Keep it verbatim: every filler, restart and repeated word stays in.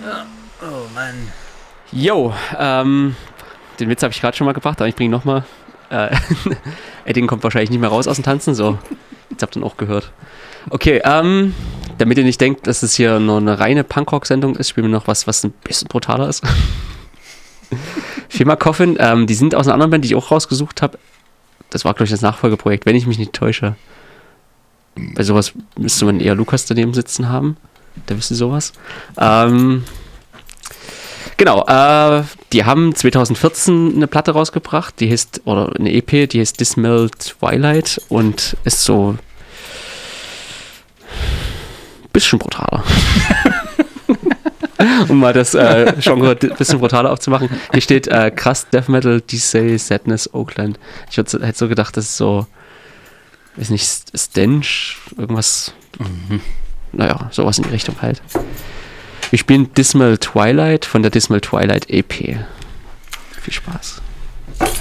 Oh Mann. Jo, ähm, den Witz habe ich gerade schon mal gebracht, aber ich bringe nochmal. Äh, Edding kommt wahrscheinlich nicht mehr raus aus dem Tanzen, so. Jetzt habt ihr ihn auch gehört. Okay, ähm, damit ihr nicht denkt, dass es hier nur eine reine Punkrock-Sendung ist, spielen wir noch was, was ein bisschen brutaler ist. Firma Coffin, ähm, die sind aus einer anderen Band, die ich auch rausgesucht habe. Das war, glaube ich, das Nachfolgeprojekt, wenn ich mich nicht täusche. Bei sowas müsste man eher Lukas daneben sitzen haben. Der wüsste sowas. Ähm, genau, äh, die haben zwanzig vierzehn eine Platte rausgebracht, die heißt, oder eine E P, die heißt Dismal Twilight und ist so ein bisschen brutaler. Um mal das äh, Genre ein bisschen brutaler aufzumachen. Hier steht äh, krass Death Metal, D C, Sadness, Oakland. Ich hätte so gedacht, das ist so, weiß nicht, Stench, irgendwas, mhm. Naja, sowas in die Richtung halt. Wir spielen Dismal Twilight von der Dismal Twilight E P. Viel Spaß.